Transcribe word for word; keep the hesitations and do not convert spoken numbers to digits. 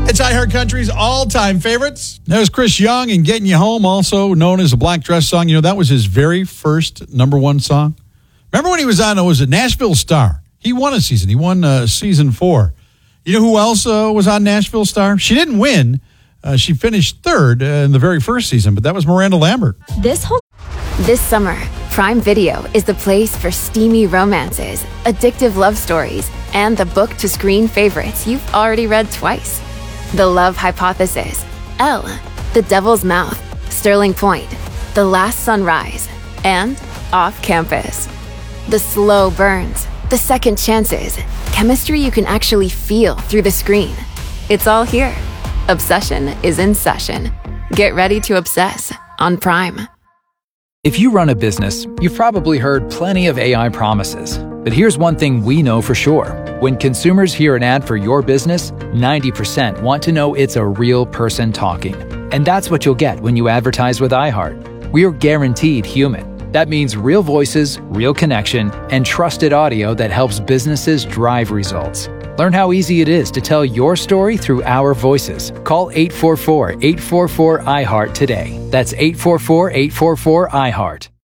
It's iHeart Country's all-time favorites. There's Chris Young and Getting You Home, also known as a Black Dress song. You know, that was his very first number one song. Remember when he was on, it was a Nashville Star. He won a season. He won uh, season four. You know who else uh, was on Nashville Star? She didn't win. Uh, she finished third uh, in the very first season, but that was Miranda Lambert. This whole this summer, Prime Video is the place for steamy romances, addictive love stories, and the book-to-screen favorites you've already read twice. The Love Hypothesis, Elle, The Devil's Mouth, Sterling Point, The Last Sunrise, and Off Campus. The slow burns, the second chances, chemistry you can actually feel through the screen. It's all here. Obsession is in session. Get ready to obsess on Prime. If you run a business, you've probably heard plenty of A I promises. But here's one thing we know for sure. When consumers hear an ad for your business, ninety percent want to know it's a real person talking. And that's what you'll get when you advertise with iHeart. We're guaranteed human. That means real voices, real connection, and trusted audio that helps businesses drive results. Learn how easy it is to tell your story through our voices. Call eight four four, eight four four, iHeart today. That's eight four four, eight four four, iHeart.